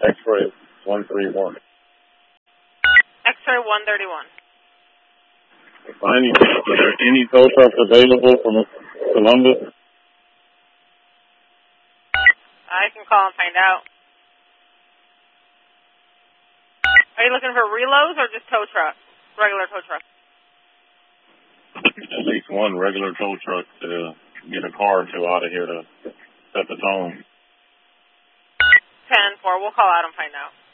X-ray 131. X-ray 131. Are there any tow trucks available from Columbus? I can call and find out. Are you looking for reloads or just tow trucks? Regular tow trucks? At least one regular tow truck to get a car or two out of here to set the tone. 10-4. We'll call out and find out.